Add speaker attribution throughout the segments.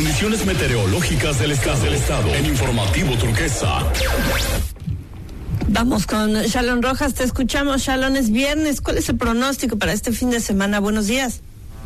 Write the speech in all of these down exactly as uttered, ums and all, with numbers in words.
Speaker 1: condiciones meteorológicas del estado, del estado en Informativo Turquesa.
Speaker 2: Vamos con Shalon Rojas, te escuchamos. Shalon, es viernes, ¿cuál es el pronóstico para este fin de semana? Buenos días.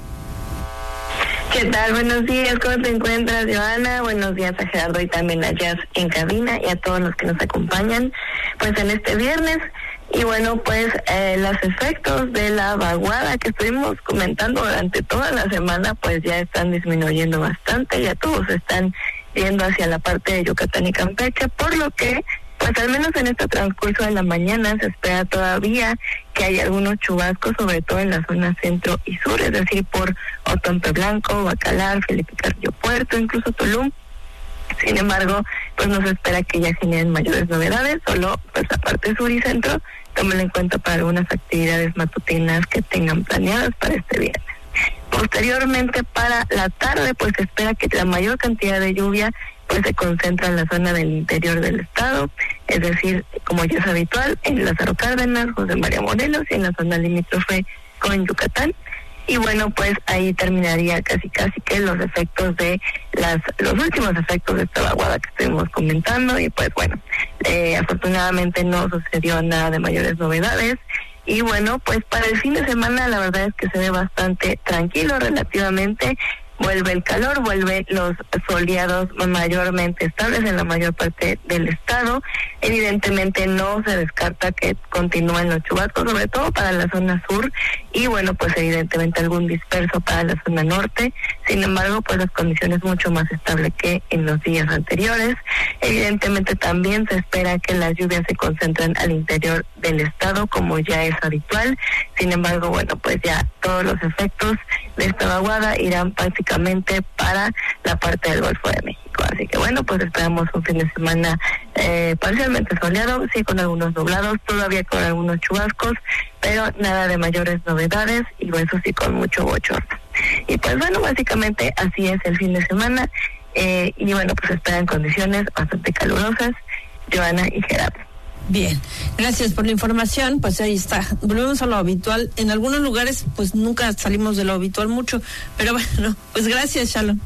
Speaker 3: ¿Qué tal? Buenos días, ¿cómo te encuentras, Joana? Buenos días a Gerardo y también a Jazz en cabina y a todos los que nos acompañan pues en este viernes. Y bueno, pues eh, los efectos de la vaguada que estuvimos comentando durante toda la semana pues ya están disminuyendo bastante, ya todos están yendo hacia la parte de Yucatán y Campeche, por lo que pues al menos en este transcurso de la mañana se espera todavía que hay algunos chubascos, sobre todo en la zona centro y sur, es decir, por Otompe Blanco, Bacalar, Felipe Carrillo Puerto, incluso Tulum. Sin embargo, pues no se espera que ya generen mayores novedades, solo pues la parte sur y centro, tómenlo en cuenta para algunas actividades matutinas que tengan planeadas para este viernes. Posteriormente, para la tarde, pues se espera que la mayor cantidad de lluvia pues se concentra en la zona del interior del estado, es decir, como ya es habitual, en Lázaro Cárdenas, José María Morelos y en la zona limítrofe con Yucatán. Y bueno, pues ahí terminaría casi casi que los efectos de las, los últimos efectos de esta vaguada que estuvimos comentando. Y pues bueno, eh, afortunadamente no sucedió nada de mayores novedades. Y bueno, pues para el fin de semana la verdad es que se ve bastante tranquilo relativamente. Vuelve el calor, vuelve los soleados mayormente estables en la mayor parte del estado. Evidentemente no se descarta que continúen los chubascos, sobre todo para la zona sur, y bueno, pues evidentemente algún disperso para la zona norte. Sin embargo, pues las condiciones mucho más estables que en los días anteriores. Evidentemente también se espera que las lluvias se concentren al interior del estado, como ya es habitual. Sin embargo, bueno, pues ya todos los efectos de esta vaguada irán prácticamente para la parte del Golfo de México. Así que bueno, pues esperamos un fin de semana eh, parcialmente soleado, sí con algunos nublados, todavía con algunos chubascos, pero nada de mayores novedades, y eso sí con mucho bochorno. Y pues bueno, básicamente así es el fin de semana, eh, y bueno, pues esperan condiciones bastante calurosas, Joana y Gerardo.
Speaker 2: Bien, gracias por la información. Pues ahí está, volvemos a lo habitual. En algunos lugares pues nunca salimos de lo habitual mucho, pero bueno, pues gracias, Shalon.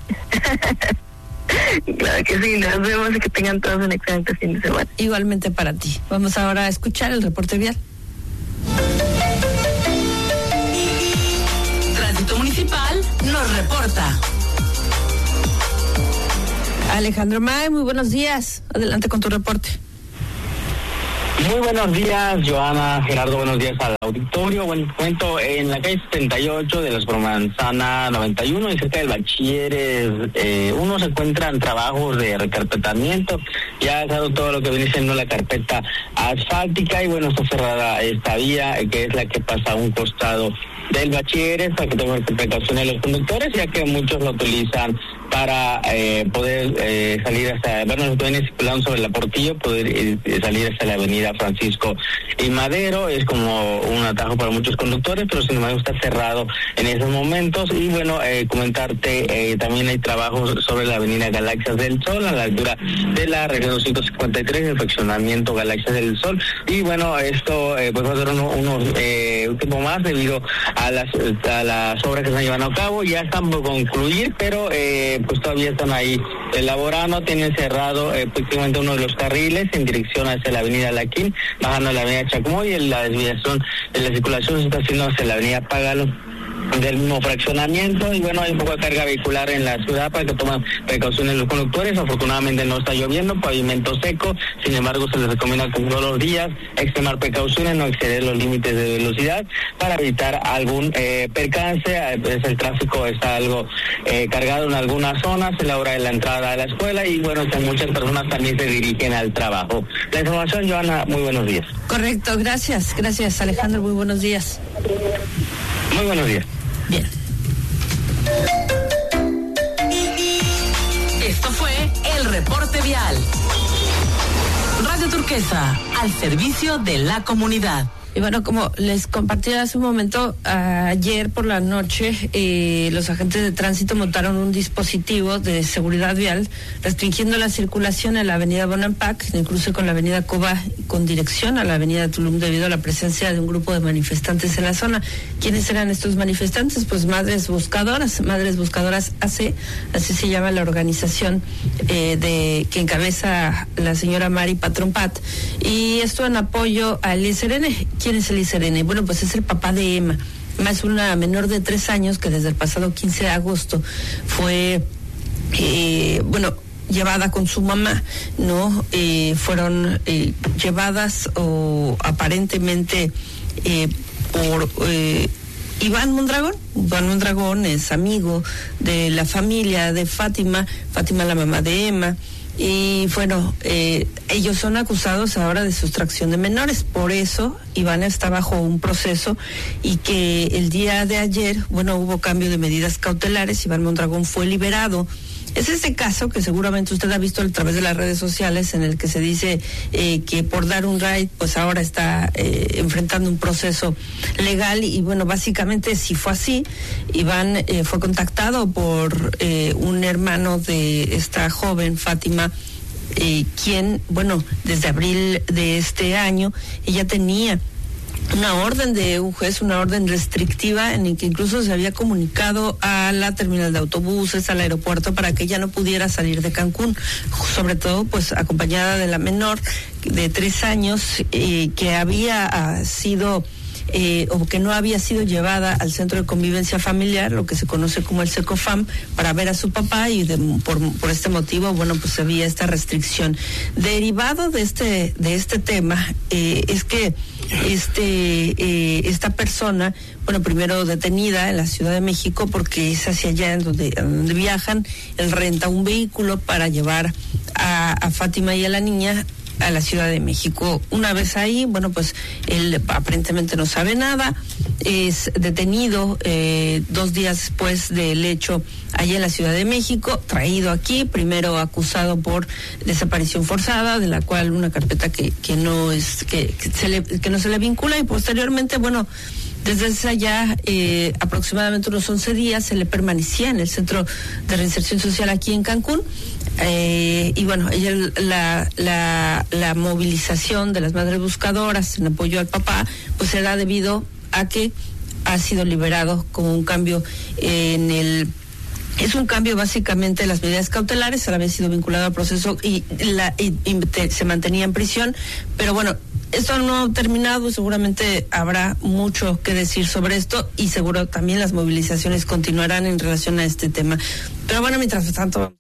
Speaker 3: Claro que sí, nos vemos y que tengan todos un excelente fin de semana.
Speaker 2: Igualmente para ti. Vamos ahora a escuchar el reporte vial.
Speaker 4: Tránsito Municipal nos reporta.
Speaker 2: Alejandro May, muy buenos días. Adelante con tu reporte.
Speaker 5: Muy buenos días, Joana, Gerardo, buenos días al auditorio. Bueno, cuento en la calle setenta y ocho de las Promanzana noventa y uno y cerca del Bachilleres eh, uno se encuentran trabajos de recarpetamiento. Ya ha dado todo lo que viene siendo la carpeta asfáltica y bueno, está cerrada esta vía que es la que pasa a un costado del Bachilleres, para que tengan precauciones los conductores, ya que muchos lo utilizan para eh, poder eh, salir hasta, bueno, los que vienen circulando sobre la Portillo, poder eh, salir hasta la avenida Francisco y Madero. Es como un atajo para muchos conductores, pero sin embargo está cerrado en esos momentos. Y bueno, eh, comentarte, eh, también hay trabajos sobre la avenida Galaxias del Sol, a la altura de la región doscientos cincuenta y tres, el fraccionamiento Galaxias del Sol. Y bueno, esto eh, pues va a ser uno, unos eh, un tiempo más debido a las a las obras que se han llevado a cabo. Ya están por concluir, pero eh, pues todavía están ahí elaborando. Tienen cerrado eh, prácticamente uno de los carriles en dirección hacia la avenida Laquín, bajando a la avenida Chacmoy, y la desviación de la circulación se está haciendo hacia la avenida Págalo del mismo fraccionamiento. Y bueno, hay un poco de carga vehicular en la ciudad para que tomen precauciones los conductores. Afortunadamente no está lloviendo, pavimento seco, sin embargo se les recomienda como todos los días extremar precauciones, no exceder los límites de velocidad para evitar algún eh, percance. El tráfico está algo eh, cargado en algunas zonas en la hora de la entrada a la escuela, y bueno, que muchas personas también se dirigen al trabajo. La información, Joana, muy buenos días.
Speaker 2: Correcto, gracias, gracias Alejandro, muy buenos días.
Speaker 5: Muy buenos días.
Speaker 2: Bien.
Speaker 4: Esto fue el reporte vial. Radio Turquesa, al servicio de la comunidad.
Speaker 2: Y bueno, como les compartí hace un momento, ayer por la noche eh, los agentes de tránsito montaron un dispositivo de seguridad vial restringiendo la circulación en la avenida Bonampak, en el cruce con la avenida Coba, con dirección a la avenida Tulum, debido a la presencia de un grupo de manifestantes en la zona. ¿Quiénes eran estos manifestantes? Pues Madres Buscadoras, Madres Buscadoras A C, así se llama la organización eh, de que encabeza la señora Mari Patrón Pat, y esto en apoyo a Eliezer N. ¿Quién es Eliezer N? Bueno, pues es el papá de Emma. Emma es una menor de tres años que desde el pasado quince de agosto fue, eh, bueno, llevada con su mamá, ¿no? Eh, fueron eh, llevadas o aparentemente eh, por eh, Iván Mondragón. Iván Mondragón es amigo de la familia de Fátima, Fátima la mamá de Emma. Y bueno, eh, ellos son acusados ahora de sustracción de menores, por eso Iván está bajo un proceso, y que el día de ayer, bueno, hubo cambio de medidas cautelares. Iván Mondragón fue liberado. Es ese caso que seguramente usted ha visto a través de las redes sociales, en el que se dice eh, que por dar un raid, pues ahora está eh, enfrentando un proceso legal. Y bueno, básicamente si fue así, Iván eh, fue contactado por eh, un hermano de esta joven, Fátima, eh, quien, bueno, desde abril de este año, ella tenía una orden de un juez, una orden restrictiva, en el que incluso se había comunicado a la terminal de autobuses, al aeropuerto, para que ella no pudiera salir de Cancún, sobre todo pues acompañada de la menor de tres años eh, que había ah, sido Eh, o que no había sido llevada al Centro de Convivencia Familiar, lo que se conoce como el SECOFAM, para ver a su papá, y de, por, por este motivo, bueno, pues había esta restricción. Derivado de este de este tema, eh, es que este eh, esta persona, bueno, primero detenida en la Ciudad de México, porque es hacia allá en donde, en donde viajan, él renta un vehículo para llevar a, a Fátima y a la niña a la Ciudad de México. Una vez ahí, bueno, pues él aparentemente no sabe nada, es detenido eh, dos días después del hecho allá en la Ciudad de México, traído aquí, primero acusado por desaparición forzada, de la cual una carpeta que, que no es, que, que, se le, que no se le vincula, y posteriormente, bueno, desde esa ya eh, aproximadamente unos once días se le permanecía en el Centro de Reinserción Social aquí en Cancún. Eh, y bueno, ella, la, la, la movilización de las Madres Buscadoras en apoyo al papá, pues se da debido a que ha sido liberado con un cambio en el... Es un cambio básicamente de las medidas cautelares. Él había sido vinculado al proceso y, la, y, y te, se mantenía en prisión, pero bueno, esto no ha terminado, seguramente habrá mucho que decir sobre esto, y seguro también las movilizaciones continuarán en relación a este tema. Pero bueno, mientras tanto...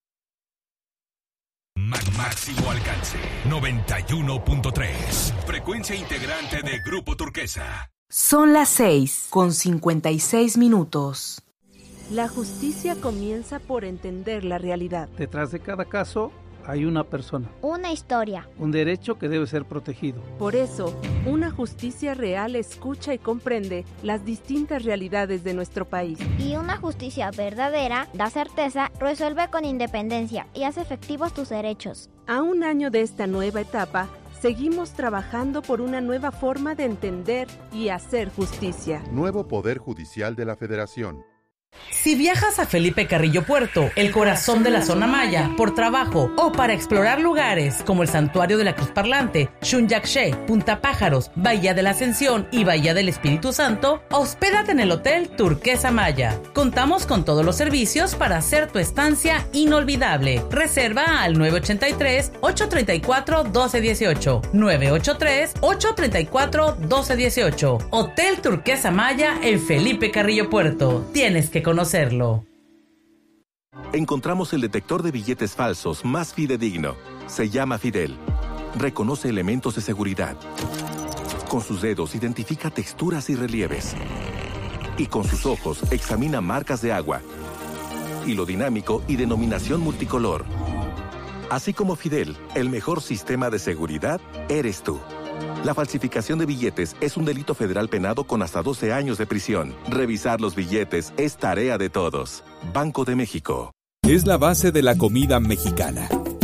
Speaker 1: Máximo alcance, noventa y uno punto tres. Frecuencia integrante de Grupo Turquesa.
Speaker 6: Son las seis con cincuenta y seis minutos.
Speaker 7: La justicia comienza por entender la realidad.
Speaker 8: Detrás de cada caso hay una persona.
Speaker 9: Una historia.
Speaker 8: Un derecho que debe ser protegido.
Speaker 7: Por eso, una justicia real escucha y comprende las distintas realidades de nuestro país.
Speaker 9: Y una justicia verdadera da certeza, resuelve con independencia y hace efectivos tus derechos.
Speaker 7: A un año de esta nueva etapa, seguimos trabajando por una nueva forma de entender y hacer justicia.
Speaker 10: Nuevo Poder Judicial de la Federación.
Speaker 4: Si viajas a Felipe Carrillo Puerto, el corazón de la zona maya, por trabajo o para explorar lugares como el Santuario de la Cruz Parlante, Xunyaxé, Punta Pájaros, Bahía de la Ascensión y Bahía del Espíritu Santo, hospédate en el Hotel Turquesa Maya. Contamos con todos los servicios para hacer tu estancia inolvidable. Reserva al nueve ocho tres, ocho tres cuatro, uno dos uno ocho, nueve ocho tres, ocho tres cuatro, uno dos uno ocho. Hotel Turquesa Maya en Felipe Carrillo Puerto. Tienes que conocerlo.
Speaker 11: Encontramos el detector de billetes falsos más fidedigno. Se llama Fidel. Reconoce elementos de seguridad. Con sus dedos identifica texturas y relieves. Y con sus ojos examina marcas de agua. Hilo dinámico y denominación multicolor. Así como Fidel, el mejor sistema de seguridad eres tú. La falsificación de billetes es un delito federal penado con hasta doce años de prisión. Revisar los billetes es tarea de todos. Banco de México.
Speaker 12: Es la base de la comida mexicana y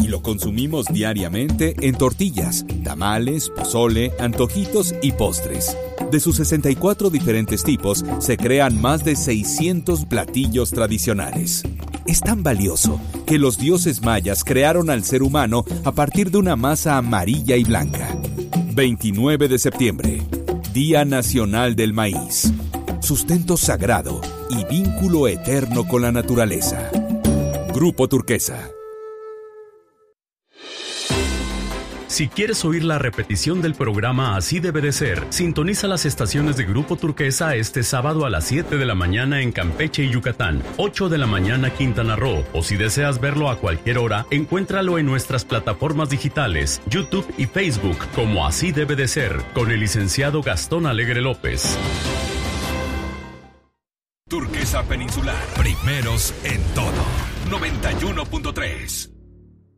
Speaker 12: lo consumimos diariamente en tortillas, tamales, pozole, antojitos y postres. De sus sesenta y cuatro diferentes tipos, se crean más de seiscientos platillos tradicionales. Es tan valioso que los dioses mayas crearon al ser humano a partir de una masa amarilla y blanca. veintinueve de septiembre, Día Nacional del Maíz. Sustento sagrado y vínculo eterno con la naturaleza. Grupo Turquesa.
Speaker 13: Si quieres oír la repetición del programa Así Debe de Ser, sintoniza las estaciones de Grupo Turquesa este sábado a las siete de la mañana en Campeche y Yucatán, ocho de la mañana Quintana Roo, o si deseas verlo a cualquier hora, encuéntralo en nuestras plataformas digitales, YouTube y Facebook como Así Debe de Ser, con el licenciado Gastón Alegre López.
Speaker 1: Turquesa Peninsular, primeros en todo. noventa y uno punto tres.